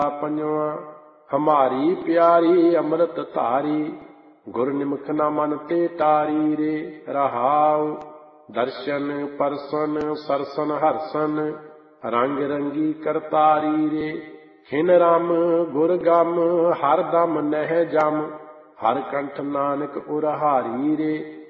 ਪੰਜਵਾਂ ਹਮਾਰੀ ਪਿਆਰੀ ਅੰਮ੍ਰਿਤ ਧਾਰੀ ਗੁਰ ਨਿਮਖ ਨਾ ਮਨ ਤੇ ਤਾਰੀ ਰੇ। ਰਹਾਉ ਦਰਸ਼ਨ ਪਰਸਨ ਸਰਸਨ ਹਰਸਨ ਰੰਗ ਰੰਗੀ ਕਰਤਾਰੀ ਰੇ। ਖਿਨ ਰਮ ਗੁਰ ਗਮ ਹਰ ਦਮ ਨਹਿ ਜਮ ਹਰ ਕੰਠ ਨਾਨਕ ਉਰਹਾਰੀ ਰੇ।